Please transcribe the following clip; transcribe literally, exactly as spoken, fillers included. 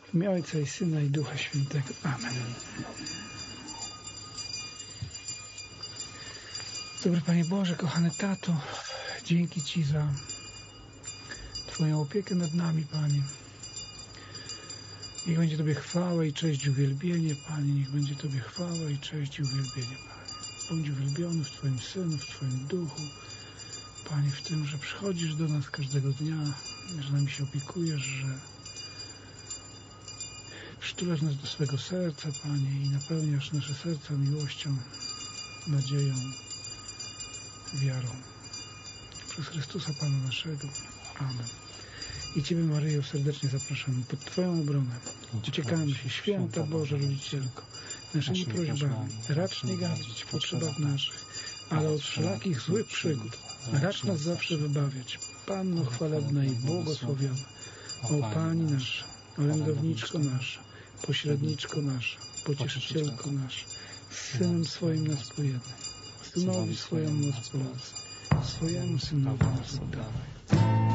W imię Ojca i Syna i Ducha Świętego. Amen. Dobry Panie Boże, kochany Tato, dzięki Ci za Twoją opiekę nad nami, Panie. Niech będzie Tobie chwała i cześć i uwielbienie, Panie. Niech będzie Tobie chwała i cześć i uwielbienie, Panie. Bądź uwielbiony w Twoim Synu, w Twoim Duchu, Panie, w tym, że przychodzisz do nas każdego dnia, że nami się opiekujesz, że przytulasz nas do swego serca, Panie, i napełniasz nasze serca miłością, nadzieją, wiarą. Przez Chrystusa Pana naszego. Amen. I Ciebie, Maryjo, serdecznie zapraszamy pod Twoją obronę. Uciekamy się, Święta Boża Rodzicielko, naszymi prośbami. Racz nie gadzić w potrzebach naszych, ale od wszelakich złych przygód racz nas zawsze wybawiać. Panno chwalebna i błogosławiona, o Pani nasza, orędowniczko nasza, pośredniczko nasza, pocieszycielko nasza, z Synem swoim nas pojednaj, Synowi swojemu nas polecaj, swojemu Synowi nas oddawaj.